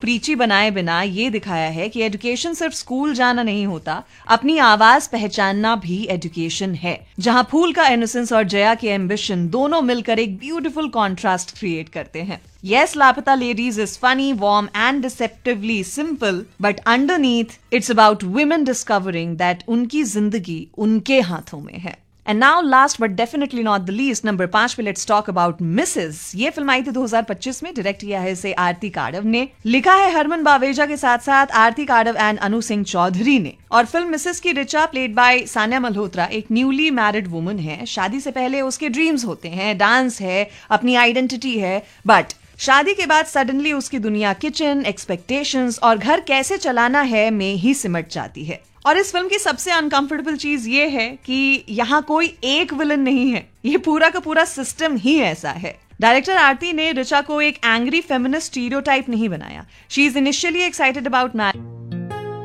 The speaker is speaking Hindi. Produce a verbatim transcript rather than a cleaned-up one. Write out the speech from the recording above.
प्रीची बनाए बिना ये दिखाया है कि एजुकेशन सिर्फ स्कूल जाना नहीं होता, अपनी आवाज पहचानना भी एजुकेशन है, जहां फूल का इनोसेंस और जया के एम्बिशन दोनों मिलकर एक ब्यूटीफुल कॉन्ट्रास्ट क्रिएट करते हैं। Yes, Lapata Ladies is funny, warm and deceptively simple, but underneath it's about women discovering that उनकी जिंदगी उनके हाथों में है। And now last but definitely not the least, number पांच पे let's talk about मिसेस। ये फिल्म आई थी दो हज़ार पच्चीस में, डायरेक्ट किया है इसे आरती काड़व ने, लिखा है हरमन बावेजा के साथ साथ आरती काड़व एंड अनु सिंह चौधरी ने। और फिल्म मिसेस की रिचा प्लेड बाय सान्या मल्होत्रा एक न्यूली मैरिड वुमन है। शादी से पहले उसके ड्रीम्स होते हैं, डांस है, अपनी आइडेंटिटी है, बट शादी के बाद सडनली उसकी दुनिया किचन, एक्सपेक्टेशंस और घर कैसे चलाना है में ही सिमट जाती है। और इस फिल्म की सबसे अनकंफर्टेबल चीज ये है कि यहाँ कोई एक विलन नहीं है, ये पूरा का पूरा सिस्टम ही ऐसा है। डायरेक्टर आरती ने रिचा को एक एंग्री फेमिनिस्ट स्टीरियोटाइप नहीं बनाया। She is initially excited about marriage